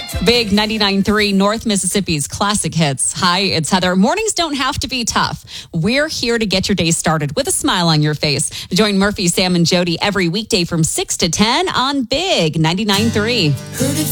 Big 99.3 North Mississippi's classic hits. Hi, it's Heather. Mornings don't have to be tough. We're here to get your day started with a smile on your face. Join Murphy, Sam, and Jody every weekday from 6 to 10 on Big 99.3.